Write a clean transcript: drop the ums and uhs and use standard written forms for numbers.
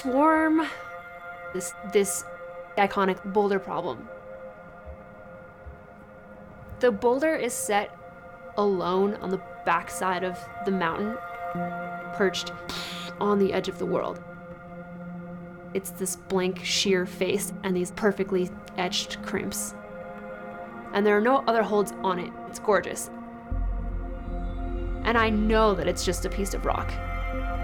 swarm, this iconic boulder problem. The boulder is set alone on the backside of the mountain, perched on the edge of the world. It's this blank, sheer face and these perfectly etched crimps. And there are no other holds on it. It's gorgeous. And I know that it's just a piece of rock.